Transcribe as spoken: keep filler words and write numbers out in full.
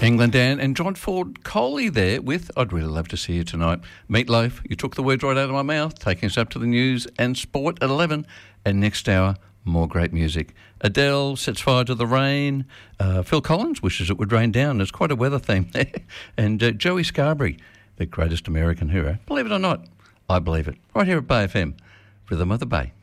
England Dan and John Ford Coley there with I'd Really Love to See You Tonight. Meatloaf, you took the words right out of my mouth, taking us up to the news and sport at eleven. And next hour, more great music. Adele sets fire to the rain. Uh, Phil Collins wishes it would rain down. There's quite a weather theme there. And uh, Joey Scarborough, the greatest American hero. Believe it or not, I believe it. Right here at Bay F M, Rhythm of the Bay.